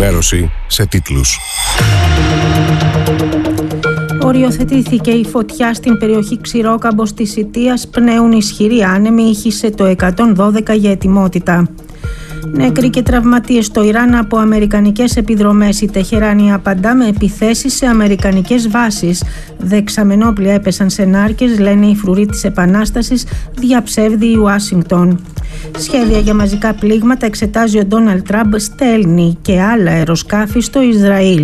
Ενημέρωση σε τίτλους. Οριοθετήθηκε η φωτιά στην περιοχή Ξηρόκαμπος της Σιτίας, πνέουν ισχυροί άνεμοι, ήχησε το 112 για ετοιμότητα. Νεκροί και τραυματίες στο Ιράν από αμερικανικές επιδρομές. Η Τεχεράνη απαντά με επιθέσεις σε αμερικανικές βάσεις. Δεξαμενόπλια έπεσαν σε νάρκες, λένε οι φρουροί της Επανάστασης, διαψεύδει η Ουάσιγκτον. Σχέδια για μαζικά πλήγματα εξετάζει ο Ντόναλντ Τραμπ, στέλνει και άλλα αεροσκάφη στο Ισραήλ.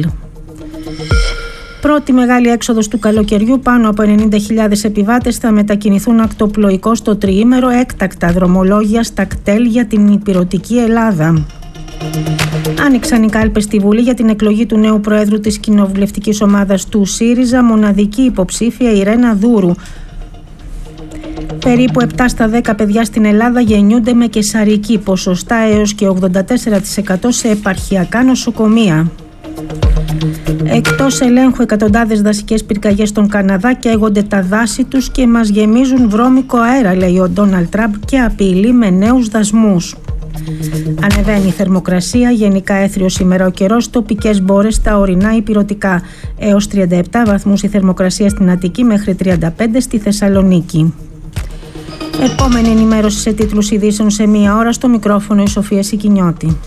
Πρώτη μεγάλη έξοδος του καλοκαιριού, πάνω από 90.000 επιβάτες θα μετακινηθούν ακτοπλοϊκώς το τριήμερο, έκτακτα δρομολόγια στα κτέλ για την ηπειρωτική Ελλάδα. Άνοιξαν οι κάλπες στη Βουλή για την εκλογή του νέου Προέδρου της κοινοβουλευτικής ομάδας του ΣΥΡΙΖΑ, μοναδική υποψήφια η Ρένα Δούρου. Περίπου 7 στα 10 παιδιά στην Ελλάδα γεννιούνται με καισαρική, ποσοστά έως και 84% σε επαρχιακά νοσοκομεία. Εκτός ελέγχου, εκατοντάδες δασικές πυρκαγιές στον Καναδά, καίγονται τα δάση τους και μας γεμίζουν βρώμικο αέρα, λέει ο Ντόναλντ Τραμπ και απειλεί με νέους δασμούς. Ανεβαίνει η θερμοκρασία, γενικά έθριος σήμερα ο καιρός, τοπικές μπόρες στα ορεινά ηπειρωτικά. Έως 37 βαθμούς η θερμοκρασία στην Αττική, μέχρι 35 στη Θεσσαλονίκη. Επόμενη ενημέρωση σε τίτλους ειδήσεων σε μία ώρα, στο μικρόφωνο η Σοφία Σικινιώτη.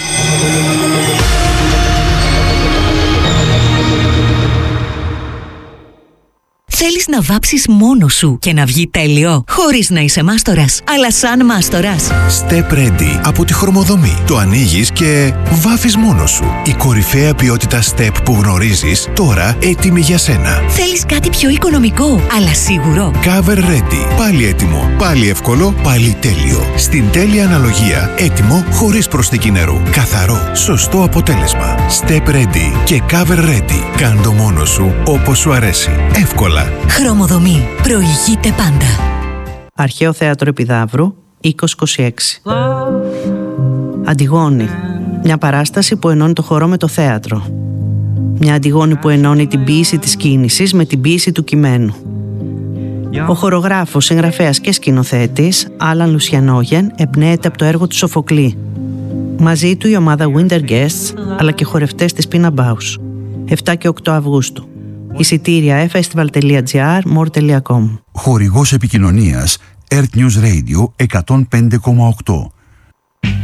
Θέλεις να βάψεις μόνος σου και να βγει τέλειο, χωρίς να είσαι μάστορας, αλλά σαν μάστορας? Step Ready από τη Χρωμοδομή. Το ανοίγεις και βάφεις μόνος σου. Η κορυφαία ποιότητα Step που γνωρίζεις, τώρα έτοιμη για σένα. Θέλεις κάτι πιο οικονομικό, αλλά σίγουρο? Cover Ready. Πάλι έτοιμο, πάλι εύκολο, πάλι τέλειο. Στην τέλεια αναλογία, έτοιμο χωρίς προσθήκη νερού. Καθαρό, σωστό αποτέλεσμα. Step Ready και Cover Ready. Κάν' το μόνος σου όπως σου αρέσει. Εύκολα. Χρωμοδομή. Προηγείται πάντα. Αρχαίο Θέατρο Επιδαύρου, 2026. Αντιγόνη. Μια παράσταση που ενώνει το χορό με το θέατρο. Μια Αντιγόνη που ενώνει την ποίηση της κίνησης με την ποίηση του κειμένου. Ο χορογράφος, συγγραφέας και σκηνοθέτης Άλαν Λουσιανόγεν εμπνέεται από το έργο του Σοφοκλή. Μαζί του η ομάδα Winter Guests, αλλά και χορευτές της Pina Bausch. 7 και 8 Αυγούστου. Εισιτήρια festival.gr, more.com. Χορηγός επικοινωνίας Earth News Radio 105,8.